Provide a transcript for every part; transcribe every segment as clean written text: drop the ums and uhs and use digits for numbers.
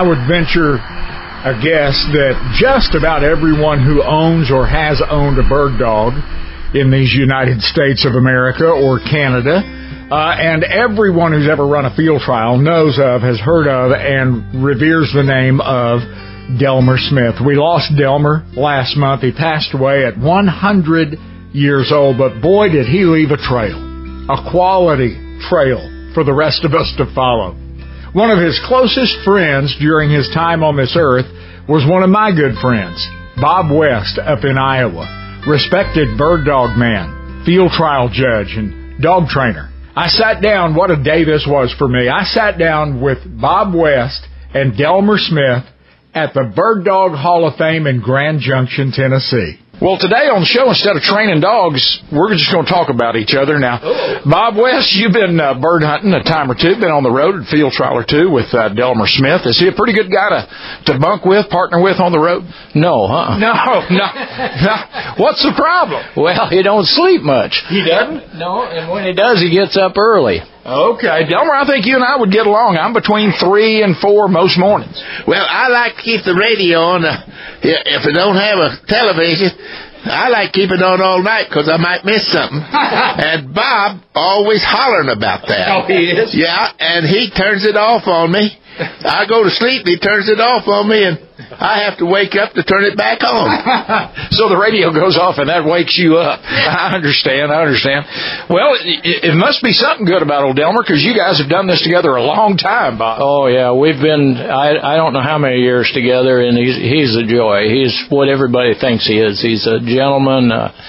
I would venture a guess that just about everyone who owns or has owned a bird dog in these United States of America or Canada, and everyone who's ever run a field trial knows of, has heard of, and reveres the name of Delmer Smith. We lost Delmer last month. He passed away at 100 years old, but boy, did he leave a trail, a quality trail for the rest of us to follow. One of his closest friends during his time on this earth was one of my good friends, Bob West, up in Iowa. Respected bird dog man, field trial judge, and dog trainer. I sat down, what a day this was for me. I sat down with Bob West and Delmer Smith at the Bird Dog Hall of Fame in Grand Junction, Tennessee. Well, today on the show, instead of training dogs, we're just going to talk about each other. Now, Bob West, you've been bird hunting a time or two, been on the road, a field trial or two with Delmer Smith. Is he a pretty good guy to bunk with, partner with on the road? No, No. What's the problem? Well, he don't sleep much. He doesn't? No, and when he does, he gets up early. Okay. Delmer, I think you and I would get along. I'm between 3 and 4 most mornings. Well, I like to keep the radio on. If I don't have a television, I like keeping it on all night because I might miss something. And Bob always hollering about that. Oh, he is? Yeah, and he turns it off on me. I go to sleep, he turns it off on me, and I have to wake up to turn it back on. So the radio goes off and that wakes you up. I understand. Well, it must be something good about old Delmer because you guys have done this together a long time, Bob. Oh, yeah, we've been, I don't know how many years together, and he's a joy. He's what everybody thinks he is. He's a gentleman,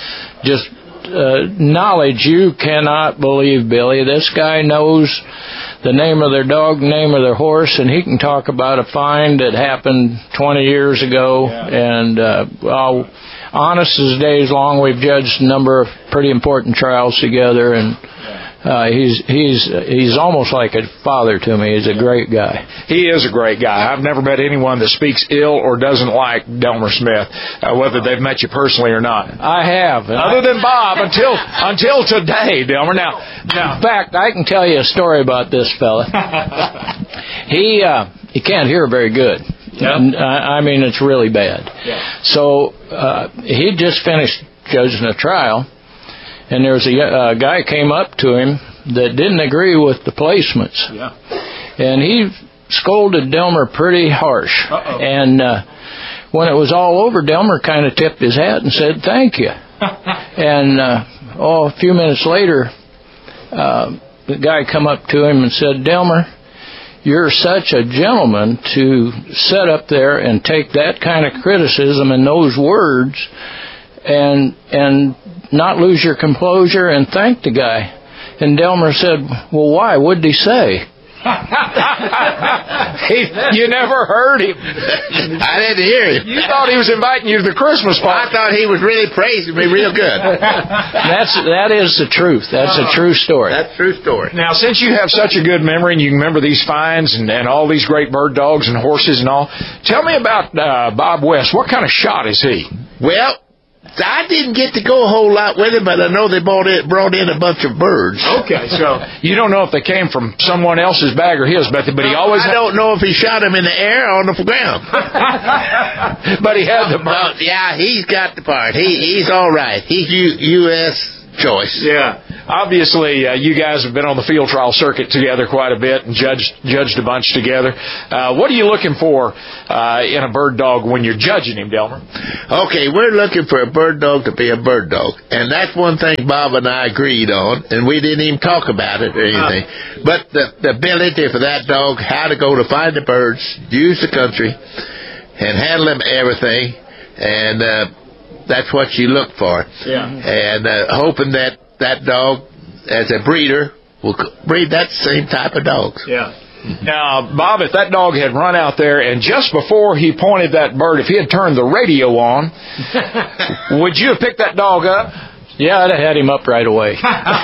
knowledge you cannot believe, Billy. This guy knows the name of their dog, name of their horse, and he can talk about a find that happened 20 years ago. Yeah. And honest as days long, we've judged a number of pretty important trials together, and he's almost like a father to me. He's a great guy. He is a great guy. I've never met anyone that speaks ill or doesn't like Delmer Smith, whether they've met you personally or not. I have. Other than Bob, until today, Delmer. Now, in fact, I can tell you a story about this fella. He can't hear very good. Yep. I mean, it's really bad. Yeah. So he just finished judging a trial, and there was a guy came up to him that didn't agree with the placements. Yeah. And he scolded Delmer pretty harsh. Uh-oh. And when it was all over, Delmer kind of tipped his hat and said, "Thank you." And a few minutes later, the guy come up to him and said, "Delmer, you're such a gentleman to sit up there and take that kind of criticism and those words and not lose your composure and thank the guy." And Delmer said, "Well, why? What did he say?" You never heard him. I didn't hear him. You thought he was inviting you to the Christmas party. I thought he was really praising me real good. That is the truth. That's a true story. That's a true story. Now, since you have such a good memory and you can remember these finds and all these great bird dogs and horses and all, tell me about Bob West. What kind of shot is he? Well, I didn't get to go a whole lot with him, but I know they brought in a bunch of birds. Okay, so you don't know if they came from someone else's bag or his, but he always... I don't know if he shot them in the air or on the ground. But he had the bird. Yeah, he's got the part. He's all right. He's U.S. choice. Yeah. Obviously, you guys have been on the field trial circuit together quite a bit and judged a bunch together. What are you looking for in a bird dog when you're judging him, Delmer? Okay, we're looking for a bird dog to be a bird dog. And that's one thing Bob and I agreed on, and we didn't even talk about it or anything. But the ability for that dog, how to go to find the birds, use the country, and handle them everything, and that's what you look for. Yeah. And hoping that dog, as a breeder, will breed that same type of dogs. Yeah. Now, Bob, if that dog had run out there and just before he pointed that bird, if he had turned the radio on, would you have picked that dog up? Yeah, I'd have had him up right away.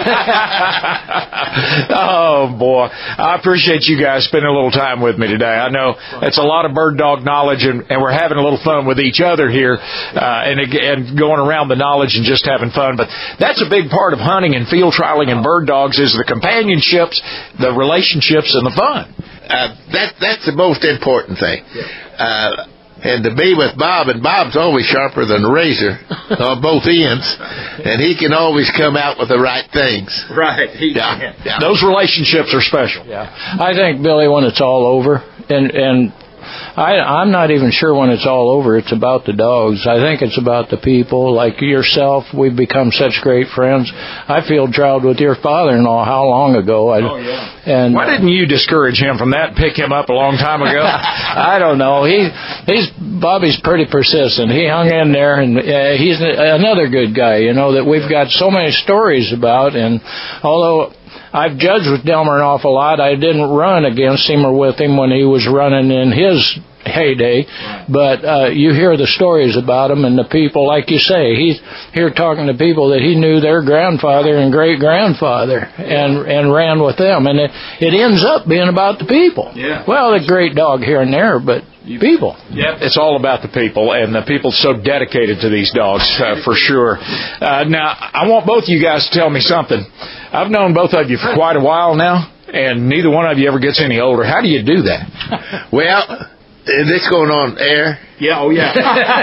Oh, boy. I appreciate you guys spending a little time with me today. I know it's a lot of bird dog knowledge, and we're having a little fun with each other here and going around the knowledge and just having fun. But that's a big part of hunting and field trialing and bird dogs is the companionships, the relationships, and the fun. that's the most important thing. And to be with Bob, and Bob's always sharper than a razor on both ends, and he can always come out with the right things. Right. Yeah. Those relationships are special. Yeah. I think, Billy, when it's all over, and I'm not even sure when it's all over it's about the dogs. I think it's about the people. Like yourself, we've become such great friends. I field trialed with your father-in-law how long ago? And why didn't you discourage him from that and pick him up a long time ago? I don't know. Bobby's pretty persistent. He hung in there, and he's another good guy, that we've got so many stories about. And although I've judged with Delmer an awful lot, I didn't run against him or with him when he was running in his heyday, but you hear the stories about him and the people, like you say, he's here talking to people that he knew their grandfather and great-grandfather and ran with them, and it ends up being about the people. Yeah. Well, a great dog here and there, but people. Yep, it's all about the people, and the people so dedicated to these dogs, for sure. Now, I want both of you guys to tell me something. I've known both of you for quite a while now, and neither one of you ever gets any older. How do you do that? Well, is this going on air? Yeah, oh yeah.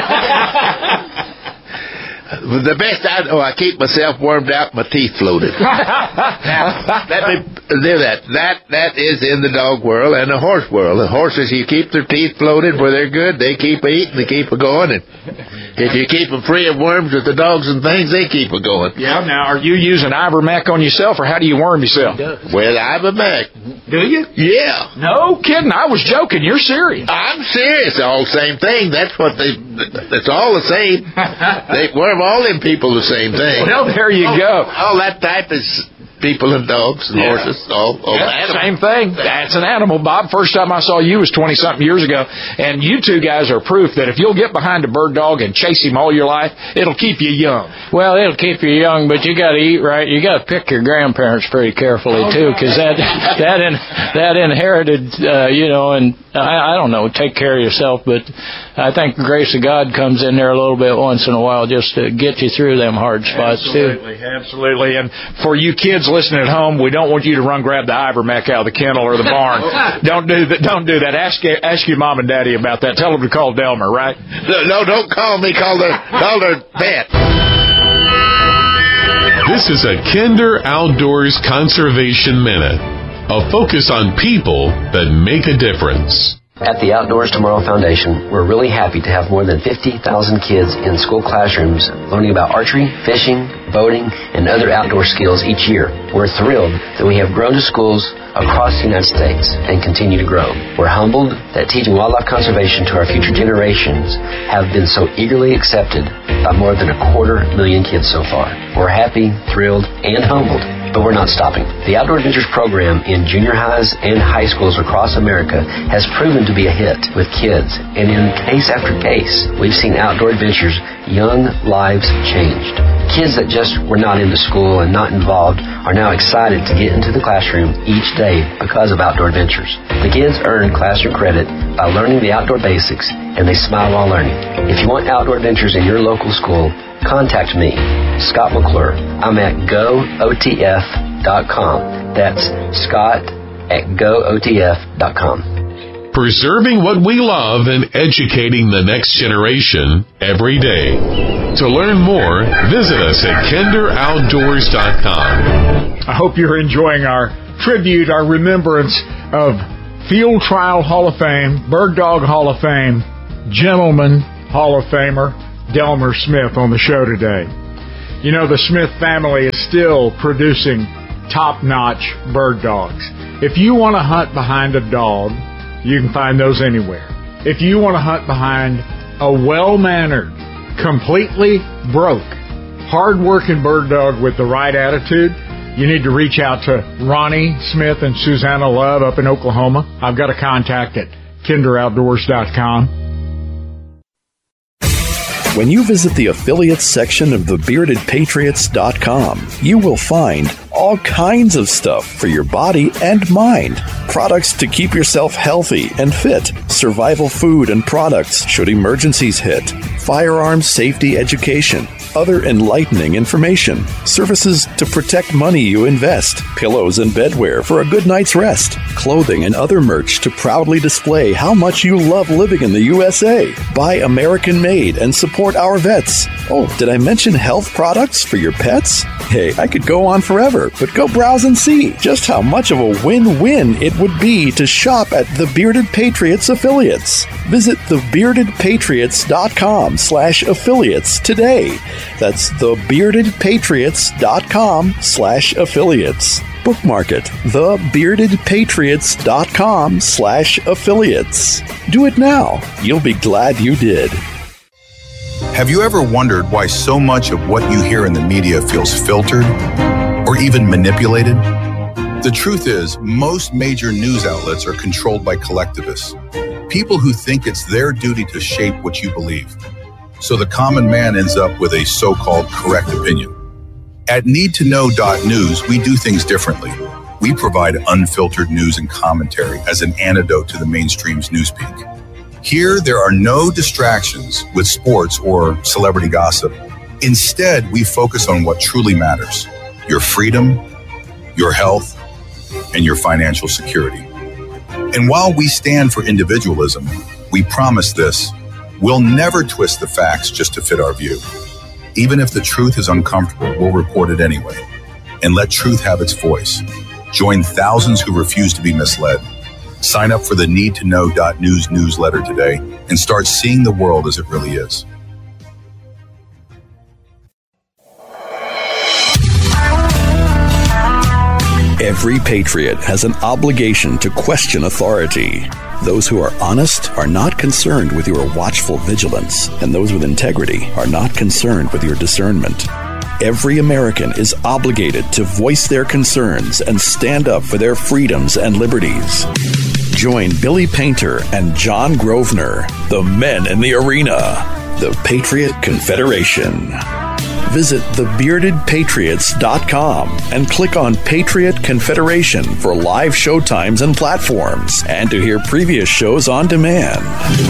The best I keep myself warmed out, my teeth floated. Let me do that. That is in the dog world and the horse world. The horses, you keep their teeth floated where they're good, they keep eating, they keep it going. And if you keep them free of worms with the dogs and things, they keep it going. Yeah, now, are you using Ivermectin on yourself, or how do you worm yourself? Well, Ivermectin. Do you? Yeah. No kidding. I was joking. You're serious. I'm serious. The all same thing. That's all the same. They worm all them people the same thing. Well, there you go. All that type is people and dogs and horses. All same thing. That's an animal, Bob. First time I saw you was 20-something years ago, and you two guys are proof that if you'll get behind a bird dog and chase him all your life, it'll keep you young. Well, it'll keep you young, but you got to eat right. You got to pick your grandparents pretty carefully too, because that inherited, and I don't know, take care of yourself. But I think the grace of God comes in there a little bit once in a while just to get you through them hard spots too. Absolutely. And for you kids listening at home, we don't want you to run grab the Ivermectin out of the kennel or the barn. Don't do that. Ask your mom and daddy about that. Tell them to call Delmer, right? No, don't call me. Call their vet. This is a Kinder Outdoors Conservation Minute, a focus on people that make a difference. At the Outdoors Tomorrow Foundation, we're really happy to have more than 50,000 kids in school classrooms learning about archery, fishing, boating, and other outdoor skills each year. We're thrilled that we have grown to schools across the United States and continue to grow. We're humbled that teaching wildlife conservation to our future generations have been so eagerly accepted by more than 250,000 kids so far. We're happy, thrilled, and humbled. But we're not stopping. The Outdoor Adventures program in junior highs and high schools across America has proven to be a hit with kids. And in case after case, we've seen Outdoor Adventures' young lives changed. Kids that just were not into school and not involved are now excited to get into the classroom each day because of Outdoor Adventures. The kids earn classroom credit by learning the outdoor basics, and they smile while learning. If you want Outdoor Adventures in your local school, contact me, Scott McClure. I'm at gootf.com. That's Scott at gootf.com. Preserving what we love and educating the next generation every day. To learn more, visit us at kinderoutdoors.com. I hope you're enjoying our tribute, our remembrance of Field Trial Hall of Fame, Bird Dog Hall of Fame, Gentleman Hall of Famer, Delmer Smith on the show today. You know, the Smith family is still producing top-notch bird dogs. If you want to hunt behind a dog, you can find those anywhere. If you want to hunt behind a well-mannered, completely broke, hard-working bird dog with the right attitude, you need to reach out to Ronnie Smith and Susanna Love up in Oklahoma. I've got a contact at kinderoutdoors.com. When you visit the affiliates section of thebeardedpatriots.com, you will find all kinds of stuff for your body and mind. Products to keep yourself healthy and fit, survival food and products should emergencies hit, firearms safety education, other enlightening information, services to protect money you invest, pillows and bedwear for a good night's rest, clothing and other merch to proudly display how much you love living in the USA. Buy American made and support our vets. Oh, did I mention health products for your pets? Hey, I could go on forever, but go browse and see just how much of a win-win it would be to shop at the Bearded Patriots affiliates. Visit thebeardedpatriots.com/affiliates today. That's thebeardedpatriots.com/affiliates. Bookmark it, thebeardedpatriots.com/affiliates. Do it now. You'll be glad you did. Have you ever wondered why so much of what you hear in the media feels filtered or even manipulated? The truth is, most major news outlets are controlled by collectivists, people who think it's their duty to shape what you believe. So the common man ends up with a so-called correct opinion. At NeedToKnow.News, we do things differently. We provide unfiltered news and commentary as an antidote to the mainstream's newspeak. Here, there are no distractions with sports or celebrity gossip. Instead, we focus on what truly matters: your freedom, your health, and your financial security. And while we stand for individualism, we promise this: we'll never twist the facts just to fit our view. Even if the truth is uncomfortable, we'll report it anyway and let truth have its voice. Join thousands who refuse to be misled. Sign up for the NeedToKnow.News newsletter today and start seeing the world as it really is. Every patriot has an obligation to question authority. Those who are honest are not concerned with your watchful vigilance, and those with integrity are not concerned with your discernment. Every American is obligated to voice their concerns and stand up for their freedoms and liberties. Join Billy Painter and John Grosvenor, the men in the arena, the Patriot Confederation. Visit thebeardedpatriots.com and click on Patriot Confederation for live showtimes and platforms, and to hear previous shows on demand.